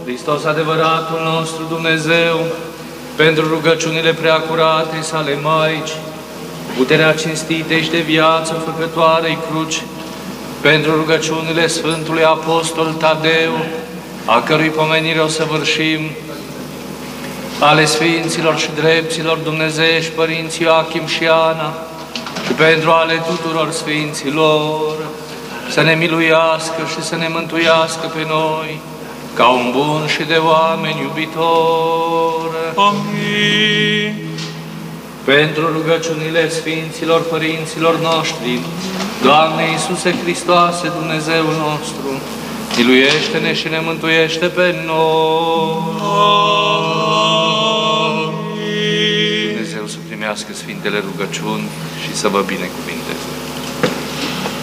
Hristos, adevăratul nostru Dumnezeu, pentru rugăciunile preacurate sale Maici, puterea cinstitei și de viață făcătoarei cruci, pentru rugăciunile Sfântului Apostol Tadeu, a cărui pomenire o săvârșim, ale Sfinților și Drepților Dumnezeiești, Părinții Joachim și Ana, și pentru ale tuturor Sfinților, să ne miluiască și să ne mântuiască pe noi, ca un bun și de oameni iubitor. Amin. Pentru rugăciunile Sfinților Părinților noștri, Doamne Iisuse Hristoase, Dumnezeul nostru, miluiește-ne și ne mântuiește pe noi. Amin. Dumnezeu să primească Sfintele rugăciuni și să vă binecuvinteze.